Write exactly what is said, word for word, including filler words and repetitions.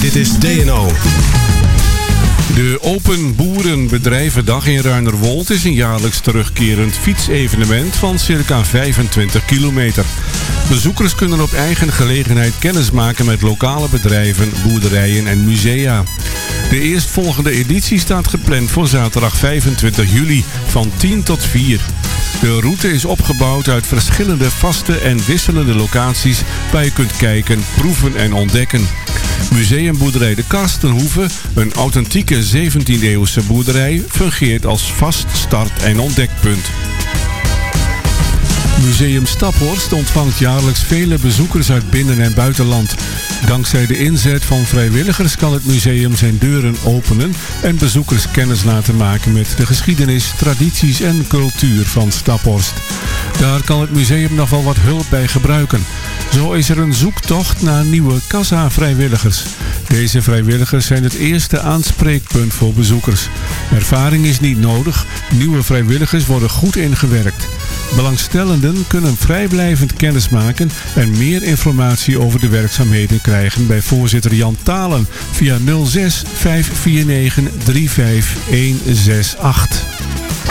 Dit is D N O. De Open Boerenbedrijvendag in Ruinerwold is een jaarlijks terugkerend fietsevenement van circa vijfentwintig kilometer. Bezoekers kunnen op eigen gelegenheid kennis maken met lokale bedrijven, boerderijen en musea. De eerstvolgende editie staat gepland voor zaterdag vijfentwintig juli van tien tot vier. De route is opgebouwd uit verschillende vaste en wisselende locaties waar je kunt kijken, proeven en ontdekken. Museumboerderij De Karstenhoeve, een authentieke zeventiende eeuwse boerderij, fungeert als vast start- en ontdekpunt. Museum Staphorst ontvangt jaarlijks vele bezoekers uit binnen- en buitenland. Dankzij de inzet van vrijwilligers kan het museum zijn deuren openen en bezoekers kennis laten maken met de geschiedenis, tradities en cultuur van Staphorst. Daar kan het museum nog wel wat hulp bij gebruiken. Zo is er een zoektocht naar nieuwe kassa-vrijwilligers. Deze vrijwilligers zijn het eerste aanspreekpunt voor bezoekers. Ervaring is niet nodig, nieuwe vrijwilligers worden goed ingewerkt. Belangstellenden kunnen vrijblijvend kennis maken en meer informatie over de werkzaamheden krijgen bij voorzitter Jan Talen via nul zes vijf vier negen drie vijf een zes acht.